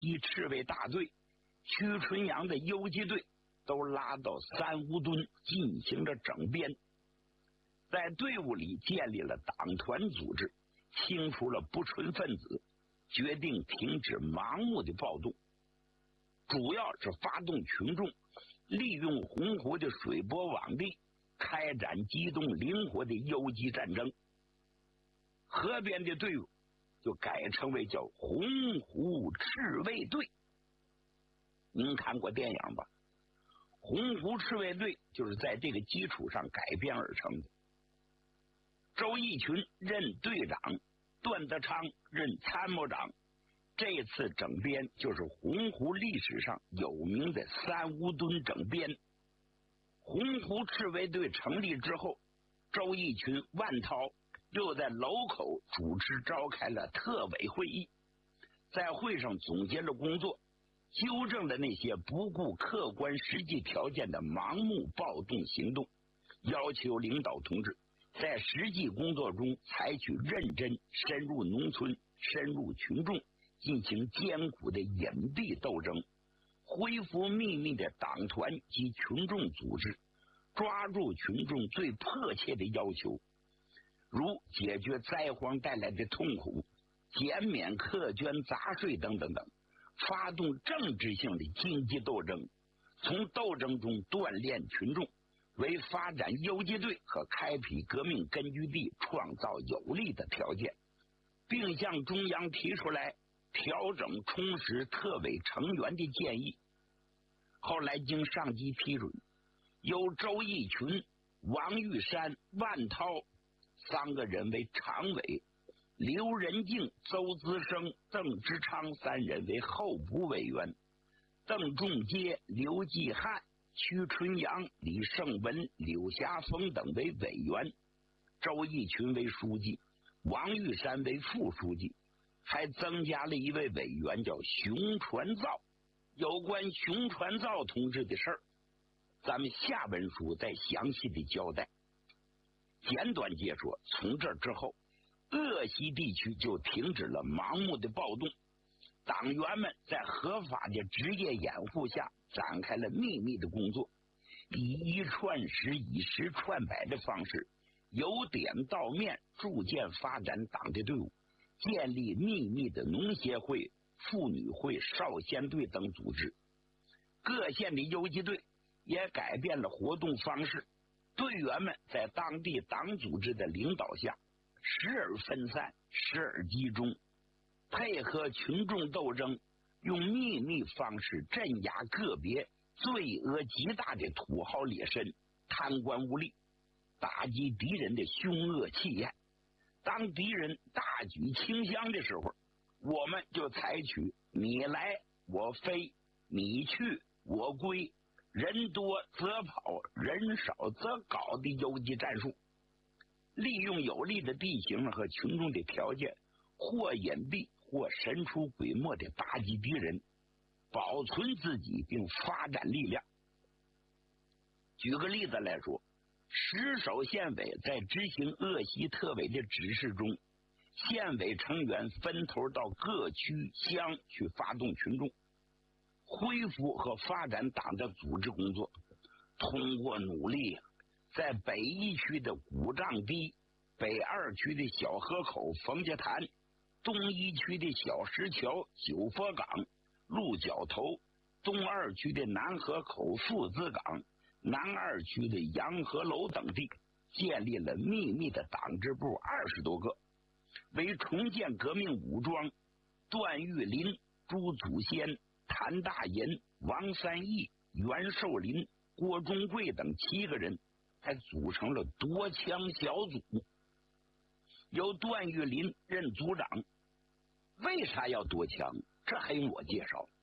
西赤卫大队、屈纯阳的游击队都拉到三吴墩进行着整编，在队伍里建立了党团组织，清除了不纯分子，决定停止盲目的暴动，主要是发动群众利用洪湖的水泊网地开展机动灵活的游击战争。河边的队伍就改称为叫洪湖赤卫队。您看过电影吧？洪湖赤卫队就是在这个基础上改编而成的。周逸群任队长，段德昌任参谋长。这次整编就是洪湖历史上有名的三吴墩整编。洪湖赤卫队成立之后，周逸群、万涛又在楼口主持召开了特委会议，在会上总结了工作，纠正了那些不顾客观实际条件的盲目暴动行动，要求领导同志在实际工作中采取认真、深入农村、深入群众，进行艰苦的隐蔽斗争，恢复秘密的党团及群众组织，抓住群众最迫切的要求，如解决灾荒带来的痛苦、减免课捐杂税等等等，发动政治性的经济斗争，从斗争中锻炼群众，为发展游击队和开辟革命根据地创造有利的条件，并向中央提出来调整充实特委成员的建议。后来经上级批准，由周逸群、王玉山、万涛3个人为常委，刘仁静、邹资生、邓之昌3人为候补委员，邓仲阶、刘继汉、屈纯阳、李胜文、柳霞峰等为委员，周逸群为书记，王玉山为副书记，还增加了一位委员叫熊传造。有关熊传造同志的事儿，咱们下文书再详细的交代。简短解说，从这之后，鄂西地区就停止了盲目的暴动，党员们在合法的职业掩护下展开了秘密的工作，以一串十、以十串百的方式，由点到面，逐渐发展党的队伍，建立秘密的农协会、妇女会、少先队等组织。各县的游击队也改变了活动方式，队员们在当地党组织的领导下，时而分散，时而集中，配合群众斗争，用秘密方式镇压个别罪恶极大的土豪劣绅、贪官污吏，打击敌人的凶恶气焰。当敌人大举清乡的时候，我们就采取你来我飞，你去我归，人多则跑，人少则搞的游击战术，利用有利的地形和群众的条件，或隐蔽或神出鬼没的打击敌人，保存自己并发展力量。举个例子来说，石首县委在执行鄂西特委的指示中，县委成员分头到各区乡去发动群众，恢复和发展党的组织工作。通过努力，在北1区的古丈堤、北2区的小河口冯家潭、东1区的小石桥九佛岗、鹿角头、东2区的南河口父子岗、南2区的洋河楼等地，建立了秘密的党支部20多个，为重建革命武装。段玉林、朱祖先、谭大银、王三义、袁寿林、郭忠贵等7个人还组成了夺枪小组，由段玉林任组长。为啥要夺枪？这还用我介绍？